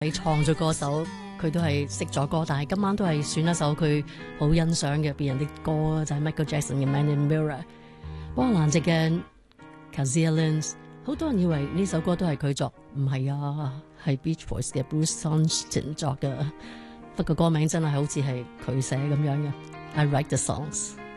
你創作歌手，佢都係識咗歌，但係今晚都係選一首佢好欣賞嘅別人啲歌，就係 Michael Jackson 嘅《Man in Mirror》。波蘭籍嘅 Kazia Lynch， 好多人以為呢首歌都係佢作，唔係啊，係 Beach Boys 嘅 Bruce Springsteen 作嘅。不過歌名真係好似係佢寫咁樣嘅。I write the songs。